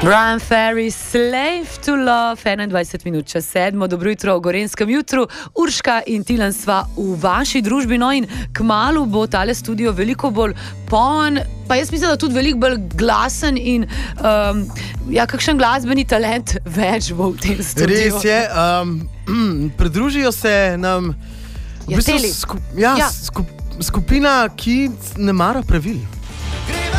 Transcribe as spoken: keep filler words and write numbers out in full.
Brian Ferry, Slave to Love, enaindvajset minut čez sedmo, dobro jutro v Gorenjskem jutru, Urška in Tilen sva v vaši družbi, no in kmalu bo tale studio veliko bolj poln, pa jaz mislim, da tudi veliko bolj glasen in um, ja, kakšen glasbeni talent več bo v tem studiu. Res je, um, pridružijo se nam v bistvu, Jateli. skup, ja, Ja. Skup, skupina, ki ne mara pravil.